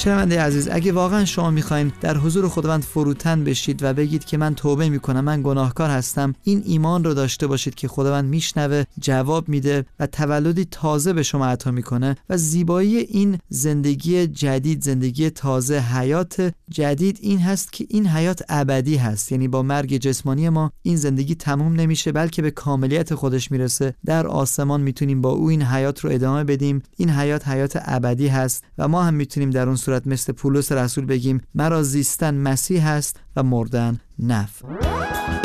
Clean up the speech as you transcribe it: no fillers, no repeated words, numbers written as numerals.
شنونده عزیز، اگه واقعا شما میخواین در حضور خداوند فروتن بشید و بگید که من توبه میکنم، من گناهکار هستم، این ایمان رو داشته باشید که خداوند میشنوه، جواب میده و تولدی تازه به شما عطا میکنه. و زیبایی این زندگی جدید، زندگی تازه، حیات جدید این هست که این حیات ابدی هست. یعنی با مرگ جسمانی ما این زندگی تموم نمیشه، بلکه به کاملیت خودش میرسه. در آسمان میتونیم با او این حیات رو ادامه بدیم. این حیات ابدی هست و ما هم میتونیم در اون صورت مثل پولس رسول بگیم مرا زیستن مسیح هست و مردن نفع.